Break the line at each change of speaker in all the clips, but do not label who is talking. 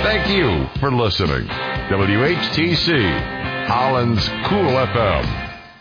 Thank you for listening. WHTC, Holland's Cool FM.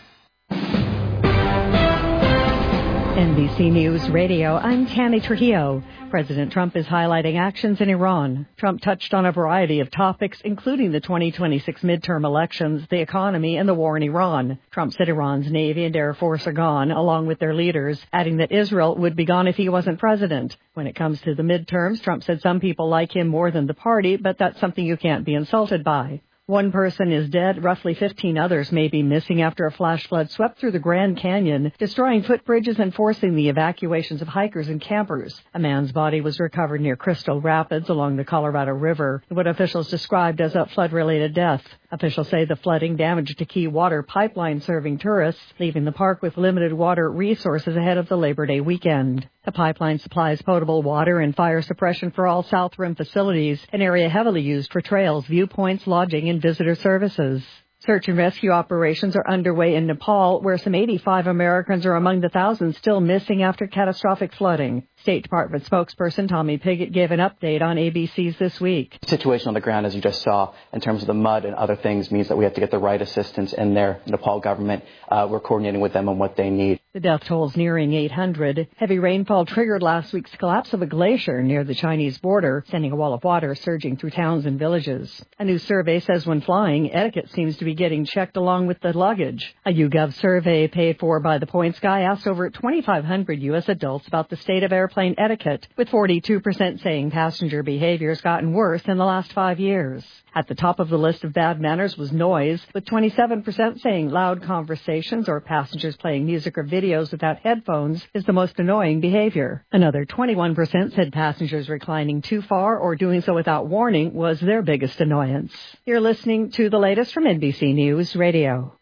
NBC News Radio, I'm Tammy Trujillo. President Trump is highlighting actions in Iran. Trump touched on a variety of topics, including the 2026 midterm elections, the economy, and the war in Iran. Trump said Iran's Navy and Air Force are gone, along with their leaders, adding that Israel would be gone if he wasn't president. When it comes to the midterms, Trump said some people like him more than the party, but that's something you can't be insulted by. One person is dead. Roughly 15 others may be missing after a flash flood swept through the Grand Canyon, destroying footbridges and forcing the evacuations of hikers and campers. A man's body was recovered near Crystal Rapids along the Colorado River, what officials described as a flood-related death. Officials say the flooding damaged a key water pipeline serving tourists, leaving the park with limited water resources ahead of the Labor Day weekend. The pipeline supplies potable water and fire suppression for all South Rim facilities, an area heavily used for trails, viewpoints, lodging, and visitor services. Search and rescue operations are underway in Nepal, where some 85 Americans are among the thousands still missing after catastrophic flooding. State Department spokesperson Tommy Pigott gave an update on ABC's This Week.
The situation on the ground, as you just saw, in terms of the mud and other things, means that we have to get the right assistance in there. Nepal government, we're coordinating with them on what they need.
The death toll's nearing 800. Heavy rainfall triggered last week's collapse of a glacier near the Chinese border, sending a wall of water surging through towns and villages. A new survey says when flying, etiquette seems to be getting checked along with the luggage. A YouGov survey paid for by The Points Guy asked over 2,500 U.S. adults about the state of airplane etiquette, with 42% saying passenger behavior has gotten worse in the last 5 years. At the top of the list of bad manners was noise, with 27% saying loud conversations or passengers playing music or videos without headphones is the most annoying behavior. Another 21% said passengers reclining too far or doing so without warning was their biggest annoyance. You're listening to the latest from NBC News Radio.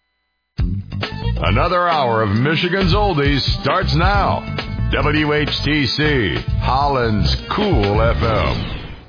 Another hour of Michigan's Oldies starts now. WHTC, Holland's Cool FM.